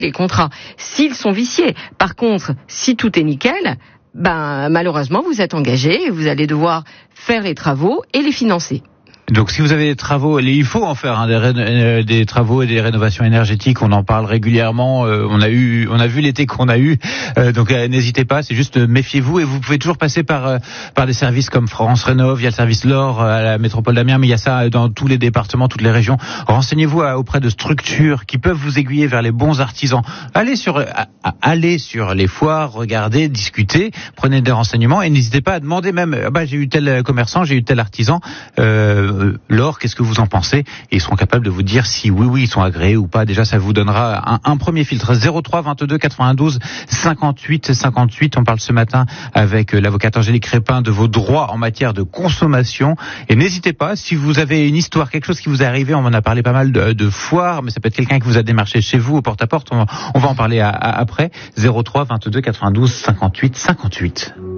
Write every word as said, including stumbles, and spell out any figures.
les contrats, s'ils sont viciés. Par contre, si tout est nickel, ben malheureusement vous êtes engagé et vous allez devoir faire les travaux et les financer. Donc si vous avez des travaux, il faut en faire hein, des, ré, des travaux et des rénovations énergétiques, on en parle régulièrement, euh, on a eu on a vu l'été qu'on a eu, euh, donc euh, n'hésitez pas, c'est juste euh, méfiez-vous et vous pouvez toujours passer par euh, par des services comme France Rénov', il y a le service L'Or à la métropole d'Amiens, mais il y a ça dans tous les départements, toutes les régions. Renseignez-vous à, auprès de structures qui peuvent vous aiguiller vers les bons artisans. Allez sur à, à, allez sur les foires, regardez, discutez, prenez des renseignements et n'hésitez pas à demander même bah j'ai eu tel commerçant, j'ai eu tel artisan euh, Laure, qu'est-ce que vous en pensez? Et ils seront capables de vous dire si oui, oui, ils sont agréés ou pas. Déjà, ça vous donnera un, un premier filtre. zéro trois vingt-deux quatre-vingt-douze cinquante-huit cinquante-huit. On parle ce matin avec l'avocate Angélique Crépin de vos droits en matière de consommation. Et n'hésitez pas, si vous avez une histoire, quelque chose qui vous est arrivé, on en a parlé pas mal de, de foires, mais ça peut être quelqu'un qui vous a démarché chez vous au porte-à-porte. On, on va en parler à, à, après. zéro trois vingt-deux quatre-vingt-douze cinquante-huit cinquante-huit.